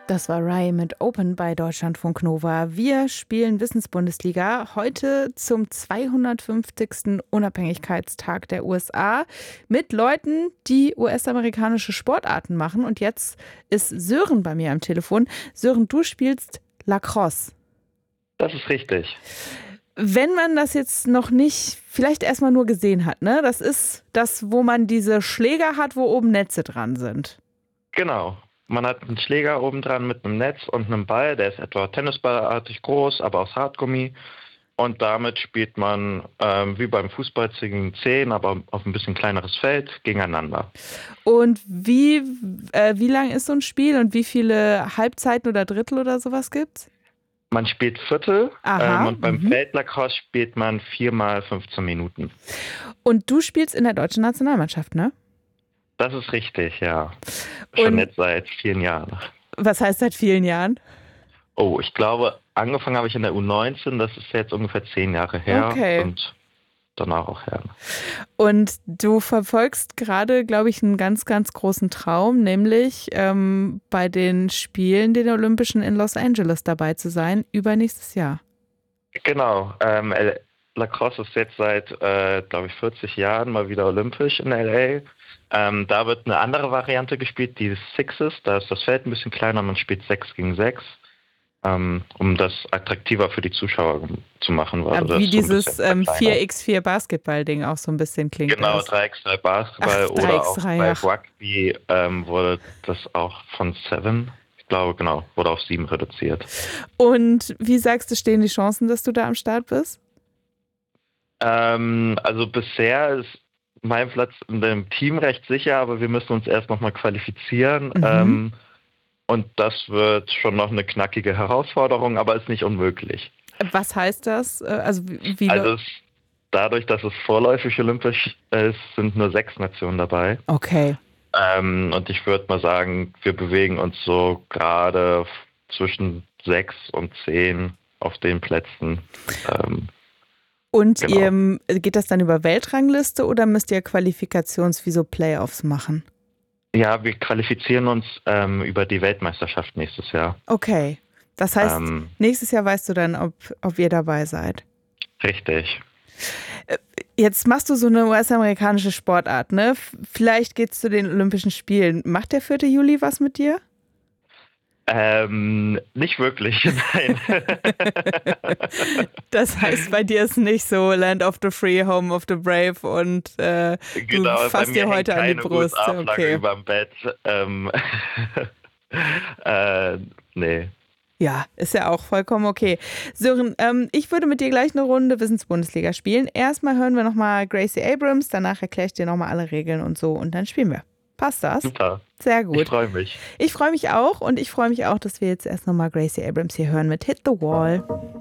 Das war Rai mit Open bei Deutschlandfunk Nova. Wir spielen Wissensbundesliga heute zum 250. Unabhängigkeitstag der USA mit Leuten, die US-amerikanische Sportarten machen. Und jetzt ist Sören bei mir am Telefon. Sören, du spielst Lacrosse. Das ist richtig. Wenn man das jetzt noch nicht, vielleicht erstmal nur gesehen hat, ne? Das ist das, wo man diese Schläger hat, wo oben Netze dran sind. Genau. Man hat einen Schläger oben dran mit einem Netz und einem Ball, der ist etwa tennisballartig groß, aber aus Hartgummi. Und damit spielt man wie beim Fußball gegen 10, aber auf ein bisschen kleineres Feld gegeneinander. Und wie lang ist so ein Spiel und wie viele Halbzeiten oder Drittel oder sowas gibt's? Man spielt Viertel Aha. und beim Feldlacrosse spielt man 4 mal 15 Minuten. Und du spielst in der deutschen Nationalmannschaft, ne? Das ist richtig, ja. Schon jetzt seit vielen Jahren. Was heißt seit vielen Jahren? Oh, ich glaube, angefangen habe ich in der U19, das ist jetzt ungefähr 10 Jahre her. Okay. Und danach auch her. Und du verfolgst gerade, glaube ich, einen ganz, ganz großen Traum, nämlich bei den Spielen, den Olympischen in Los Angeles dabei zu sein, übernächstes Jahr. Genau. Lacrosse ist jetzt seit, glaube ich, 40 Jahren mal wieder olympisch in L.A. Da wird eine andere Variante gespielt, die Sixes. Da ist das Feld ein bisschen kleiner, man spielt 6 gegen 6, um das attraktiver für die Zuschauer zu machen. Wie dieses 4x4 Basketball-Ding auch so ein bisschen klingt. Genau, 3x3 Basketball. Ach, oder auch 3x3, bei ach. Rugby wurde das auch von 7, ich glaube, genau, wurde auf 7 reduziert. Und wie sagst du, stehen die Chancen, dass du da am Start bist? Also bisher ist mein Platz in dem Team recht sicher, aber wir müssen uns erst nochmal qualifizieren. Und das wird schon noch eine knackige Herausforderung, aber ist nicht unmöglich. Was heißt das? Also dadurch, dass es vorläufig olympisch ist, sind nur 6 Nationen dabei. Okay. Und ich würde mal sagen, wir bewegen uns so gerade zwischen 6 und 10 auf den Plätzen. Und Genau. geht das dann über Weltrangliste oder müsst ihr wie so Playoffs machen? Ja, wir qualifizieren uns über die Weltmeisterschaft nächstes Jahr. Okay. Das heißt, nächstes Jahr weißt du dann, ob ihr dabei seid. Richtig. Jetzt machst du so eine US-amerikanische Sportart, ne? Vielleicht geht's zu den Olympischen Spielen. Macht der 4. Juli was mit dir? Nicht wirklich, nein. Das heißt, bei dir ist nicht so Land of the Free, Home of the Brave und Genau, du fasst dir heute an die Brust. Okay. Überm Bett. Nee. Ja, ist ja auch vollkommen okay. Sören, ich würde mit dir gleich eine Runde Wissensbundesliga spielen. Erstmal hören wir nochmal Gracie Abrams, danach erkläre ich dir nochmal alle Regeln und so und dann spielen wir. Passt das? Super. Sehr gut. Ich freue mich. Ich freue mich auch und ich freue mich auch, dass wir jetzt erst nochmal Gracie Abrams hier hören mit Hit the Wall.